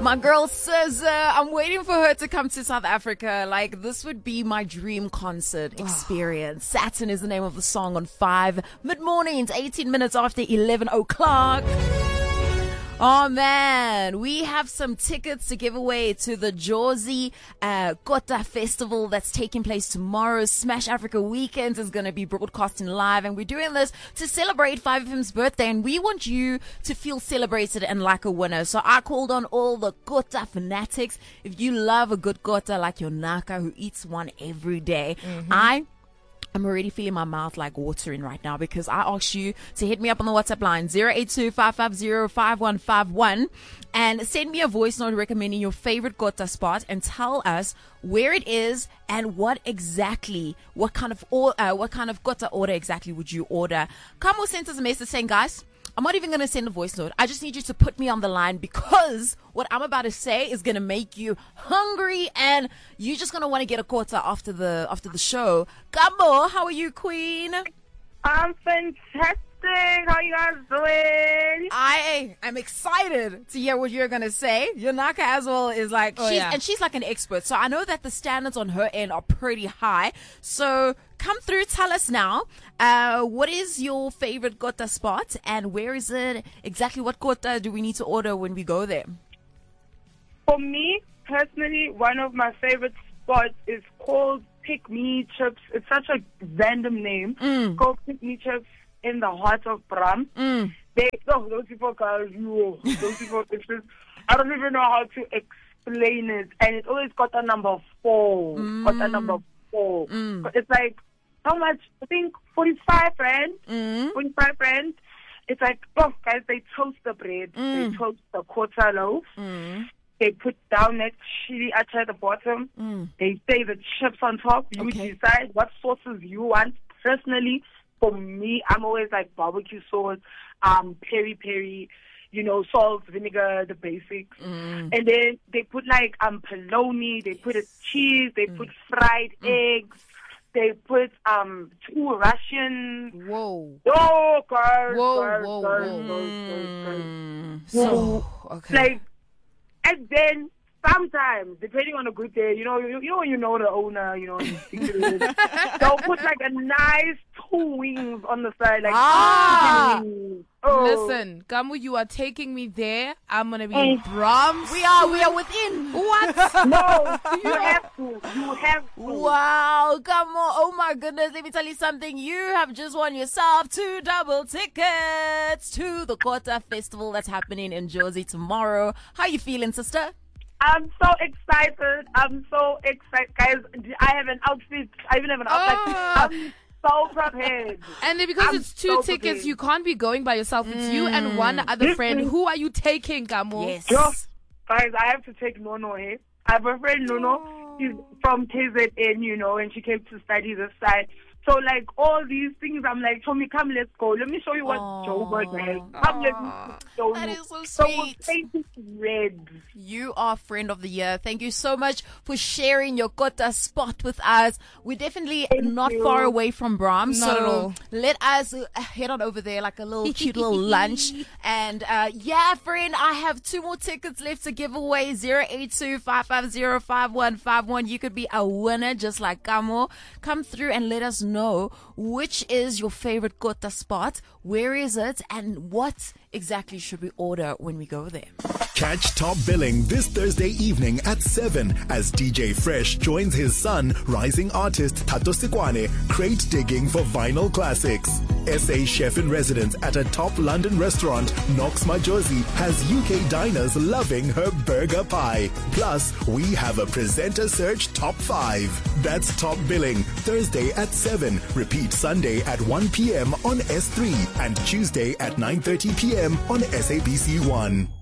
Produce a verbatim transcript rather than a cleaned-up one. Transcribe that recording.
My girl says uh, I'm waiting for her to come to South Africa. Like, this would be my dream concert experience. Saturn is the name of the song on five mid-mornings, eighteen minutes after eleven o'clock. Oh man, we have some tickets to give away to the Jozi uh, Kota Festival that's taking place tomorrow. Smash Africa Weekends is going to be broadcasting live, and we're doing this to celebrate five F M's birthday, and we want you to feel celebrated and like a winner. So I called on all the Kota fanatics. If you love a good Kota like your Naka who eats one every day, mm-hmm. I I'm already feeling my mouth like watering right now because I asked you to hit me up on the WhatsApp line zero eight two, five five zero, five one five one and send me a voice note recommending your favorite Kota spot and tell us where it is and what exactly, what kind of or, uh, what kind of Kota order exactly would you order. Kamo sent us a message saying, guys, I'm not even going to send a voice note. I just need you to put me on the line because what I'm about to say is going to make you hungry and you're just going to want to get a Kota after the after the show. Kamo, how are you, Queen? I'm fantastic. How you guys doing? I am excited to hear what you're going to say. Yonaka as well is like, oh, she's, yeah. and she's like an expert. So I know that the standards on her end are pretty high. So come through, tell us now, uh, what is your favorite Kota spot and where is it? Exactly what Kota do we need to order when we go there? For me, personally, one of my favorite spots is called Pick Me Chips. It's such a random name. Mm. It's called Pick Me Chips in the heart of Bram. Mm. They, oh, those people, guys, you, those people, it's just, I don't even know how to explain it. And it's always Kota number four. Mm. Kota number four. Mm. It's like, how much? I think forty-five rand. Mm. forty-five rand. It's like, oh, guys, they toast the bread. Mm. They toast the Kota loaf. Mm. They put down that chili acha at the bottom. Mm. They say the chips on top. You Okay. decide what sauces you want. Personally, for me, I'm always like barbecue sauce, um, peri peri, you know, salt, vinegar, the basics. Mm. And then they put like um polony. They put a cheese. They Mm. put fried Mm. eggs. They put um two Russian. Whoa. Oh, girl, Whoa, girl, whoa, girl, whoa. girl, girl, girl. Mm. Whoa. So, okay. Like, and then sometimes, depending on a good day, you know, you, you know, you know the owner, you know, you think it is, they'll put like a nice two wings on the side, like Ah. wings. Oh. Listen, Gamu, you are taking me there. I'm gonna be in Brahms. we are, we are within. What? No, you have to, you have to. Wow, come on. Oh my goodness. Let me tell you something. You have just won yourself two double tickets to the Kota Festival that's happening in Jozi tomorrow. How you feeling, sister? I'm so excited. I'm so excited, guys. I have an outfit. I even have an outfit. Ah. I'm so prepared. And then because I'm it's two so tickets, prepared. you can't be going by yourself. It's you and one other friend. Who are you taking, Gamu? Yes. Yo, guys, I have to take Nono here. I have a friend, Nono. She's from K Z N, you know, and she came to study this side. So, like, all these things, I'm like, Tommy, come, let's go. Let me show you what Aw. Joburg has. Come, let me show That you. is so So, sweet. paint it red. You are friend of the year. Thank you so much for sharing your Kota spot with us. We're definitely Thank not you. far away from Brahms. Not so at all. let us uh, head on over there like a little cute little lunch. And uh, yeah, friend, I have two more tickets left to give away. zero eight two, five five zero, five one five one. You could be a winner just like Kamo. Come through and let us know which is your favorite Kota spot. Where is it? And what exactly should we order when we go there? Catch Top Billing this Thursday evening at seven as D J Fresh joins his son, rising artist Tato Sikwane, crate digging for vinyl classics. S A chef in residence at a top London restaurant, Knox Majosi, has U K diners loving her burger pie. Plus, we have a presenter search top five. That's Top Billing, Thursday at seven. Repeat Sunday at one p.m. on S three and Tuesday at nine thirty p.m. on S A B C one.